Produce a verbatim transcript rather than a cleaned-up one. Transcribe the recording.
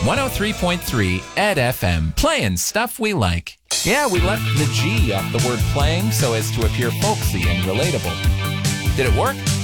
one oh three point three Ed F M, playing stuff we like. Yeah, we left the G off the word playing so as to appear folksy and relatable. Did it work?